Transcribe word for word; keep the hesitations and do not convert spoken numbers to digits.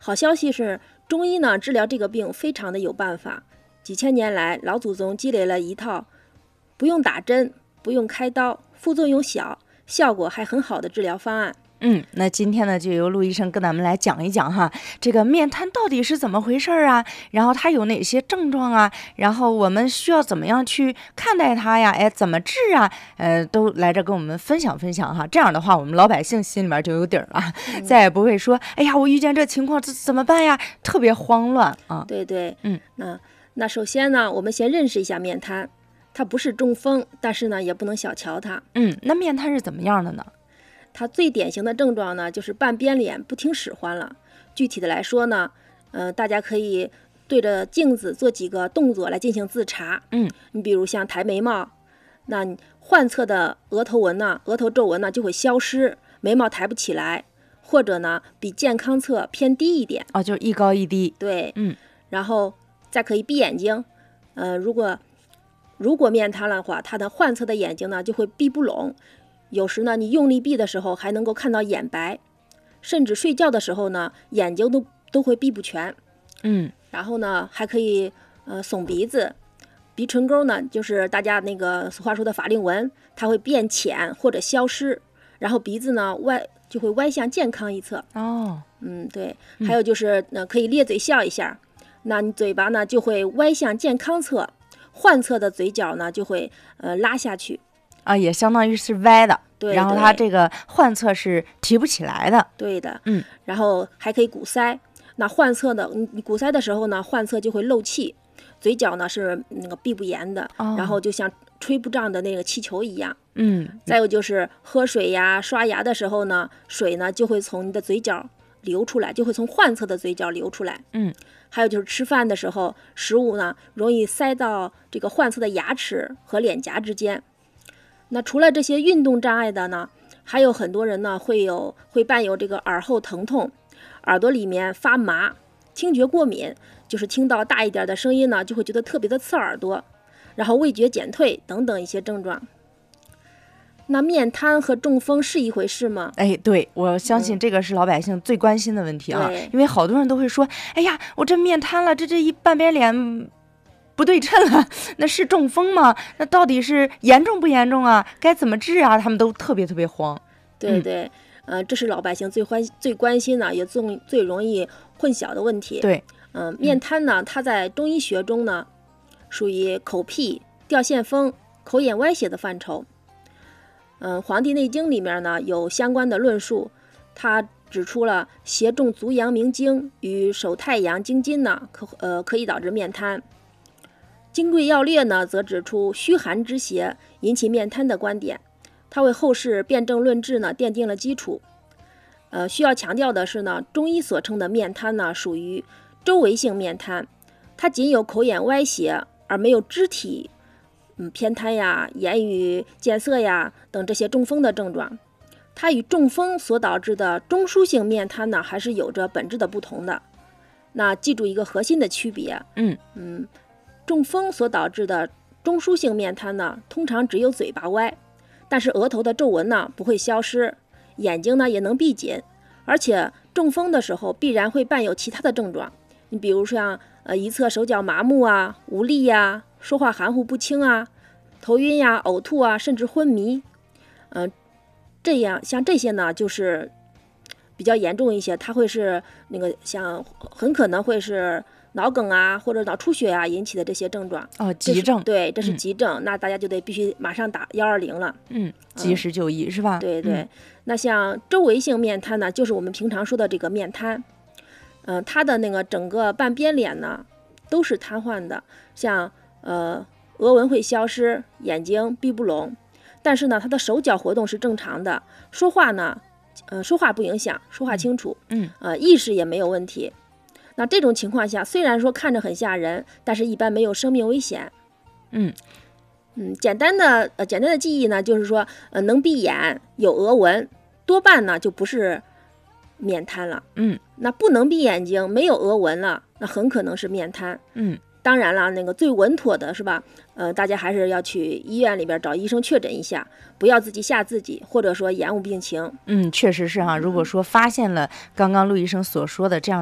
好消息是，中医呢治疗这个病非常的有办法。几千年来，老祖宗积累了一套不用打针、不用开刀、副作用小、效果还很好的治疗方案。 嗯，那今天呢，就由陆医生跟咱们来讲一讲哈，这个面瘫到底是怎么回事啊？然后它有哪些症状啊？然后我们需要怎么样去看待它呀？哎，怎么治啊？呃，都来这跟我们分享分享哈。这样的话，我们老百姓心里面就有底儿了，嗯、再也不会说，哎呀，我遇见这情况这怎么办呀？特别慌乱啊。 对对， 嗯， 那那首先呢，我们先认识一下面瘫，它不是中风，但是呢，也不能小瞧它。 嗯，那面瘫是怎么样的呢？ 它最典型的症状呢，就是半边脸不听使唤了。具体的来说呢，呃，大家可以对着镜子做几个动作来进行自查。 嗯， 你比如像抬眉毛，那患侧的额头纹呢，额头皱纹呢就会消失，眉毛抬不起来，或者呢比健康侧偏低一点。 哦，就是一高一低。 对， 嗯， 然后再可以闭眼睛。呃，如果如果面瘫的话，它的患侧的眼睛呢就会闭不拢。有时呢，你用力闭的时候还能够看到眼白，甚至睡觉的时候呢，眼睛都都会闭不全。 嗯， 然后呢，还可以呃耸鼻子，鼻唇沟呢，就是大家那个俗话说的法令纹，它会变浅或者消失。然后鼻子呢歪就会歪向健康一侧。 哦， 嗯，对。还有就是呃可以咧嘴笑一下，那你嘴巴呢就会歪向健康侧，患侧的嘴角呢就会呃拉下去。 啊，也相当于是歪的， 对， 然后它这个患侧是提不起来的， 对的， 嗯， 然后还可以鼓腮，那患侧的，你你鼓腮的时候呢，患侧就会漏气，嘴角呢是那个闭不严的， 哦、 然后就像吹不胀的那个气球一样， 嗯， 再有就是喝水呀、刷牙的时候呢，水呢就会从你的嘴角流出来，就会从患侧的嘴角流出来， 嗯， 还有就是吃饭的时候，食物呢容易塞到这个患侧的牙齿和脸颊之间。那除了这些运动障碍的呢，还有很多人呢会有会伴有这个耳后疼痛、耳朵里面发麻、听觉过敏，就是听到大一点的声音呢就会觉得特别的刺耳朵，然后味觉减退等等一些症状。那面瘫和中风是一回事吗？ 哎，对，我相信这个是老百姓最关心的问题啊， 嗯、 因为好多人都会说，哎呀，我这面瘫了，这这一半边脸不对称了，那是中风吗？那到底是严重不严重啊？该怎么治啊？他们都特别特别慌。 对对，嗯、呃，这是老百姓最关最关心的，也最最容易混淆的问题。 对， 嗯、呃，面瘫呢，它在中医学中呢，属于口癖、掉线风、口眼歪斜的范畴。嗯、呃，《黄帝内经》里面呢有相关的论述，它指出了斜中足阳明经与手太阳经筋呢，可呃可以导致面瘫。金匮要略呢，则指出虚寒之邪引起面瘫的观点，它为后世辨证论治呢奠定了基础。呃，需要强调的是呢，中医所称的面瘫呢，属于周围性面瘫，它仅有口眼歪斜，而没有肢体嗯偏瘫呀、言语见色呀等这些中风的症状。它与中风所导致的中枢性面瘫呢，还是有着本质的不同的。那记住一个核心的区别， 嗯嗯。中风所导致的中枢性面瘫呢，通常只有嘴巴歪，但是额头的皱纹呢不会消失，眼睛呢也能闭紧，而且中风的时候必然会伴有其他的症状，你比如像呃一侧手脚麻木啊、无力呀、说话含糊不清啊、头晕呀、呕吐啊，甚至昏迷，嗯、呃，这样像这些呢就是比较严重一些，它会是那个像很可能会是脑梗啊或者脑出血啊引起的这些症状。 哦，急症。 对，这是急症、嗯、那大家就得必须马上打一二零了。 嗯，及时就医、嗯、是吧？ 对对、 嗯、 那像周围性面瘫呢，就是我们平常说的这个面瘫，嗯、呃，它的那个整个半边脸呢都是瘫痪的，像呃额纹会消失，眼睛闭不拢，但是呢它的手脚活动是正常的，说话呢呃说话不影响，说话清楚， 嗯呃意识也没有问题。那这种情况下，虽然说看着很吓人，但是一般没有生命危险。 嗯嗯，简单的呃简单的记忆呢，就是说呃能闭眼，有额纹，多半呢就不是面瘫了。 嗯， 那不能闭眼睛，没有额纹了，那很可能是面瘫。 嗯， 当然了，那个最稳妥的是吧？呃，大家还是要去医院里边找医生确诊一下，不要自己吓自己，或者说延误病情。 嗯，确实是哈、啊。如果说发现了刚刚陆医生所说的这样。